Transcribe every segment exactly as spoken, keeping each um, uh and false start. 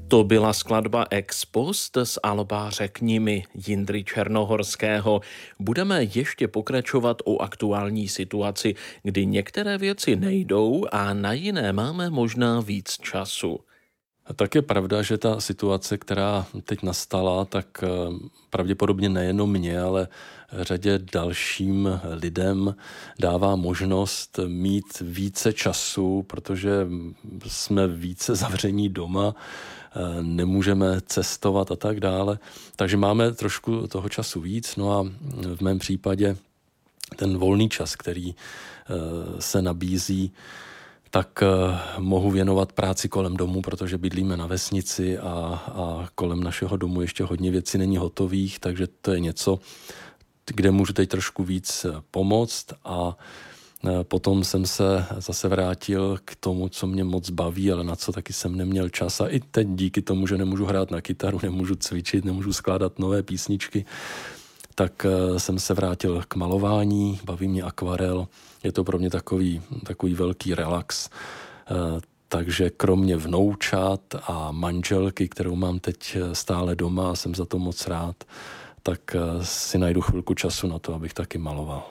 To byla skladba Ex Post z alba Řekni mi Jindry Černohorského. Budeme ještě pokračovat o aktuální situaci, kdy některé věci nejdou a na jiné máme možná víc času. A tak je pravda, že ta situace, která teď nastala, tak pravděpodobně nejenom mě, ale řadě dalším lidem dává možnost mít více času, protože jsme více zavření doma, nemůžeme cestovat a tak dále. Takže máme trošku toho času víc. No a v mém případě ten volný čas, který se nabízí, tak mohu věnovat práci kolem domu, protože bydlíme na vesnici a, a kolem našeho domu ještě hodně věcí není hotových, takže to je něco, kde můžu teď trošku víc pomoct a potom jsem se zase vrátil k tomu, co mě moc baví, ale na co taky jsem neměl čas a i teď díky tomu, že nemůžu hrát na kytaru, nemůžu cvičit, nemůžu skládat nové písničky, tak jsem se vrátil k malování, baví mě akvarel, je to pro mě takový, takový velký relax, takže kromě vnoučat a manželky, kterou mám teď stále doma a jsem za to moc rád, tak si najdu chvilku času na to, abych taky maloval.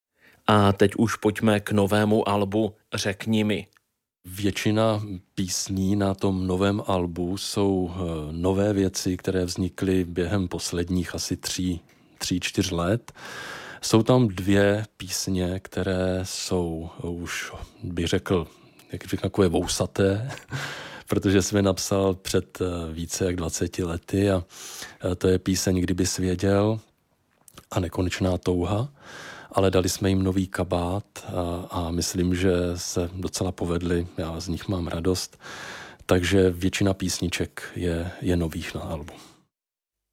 A teď už pojďme k novému albu Řekni mi. Většina písní na tom novém albu jsou nové věci, které vznikly během posledních asi tří, tří, čtyř let. Jsou tam dvě písně, které jsou už, bych řekl, jak říkám, takové vousaté, protože jsem je napsal před více jak dvaceti lety a to je píseň Kdybys věděl a Nekonečná touha. Ale dali jsme jim nový kabát a, a myslím, že se docela povedli, já z nich mám radost, takže většina písniček je, je nových na albu.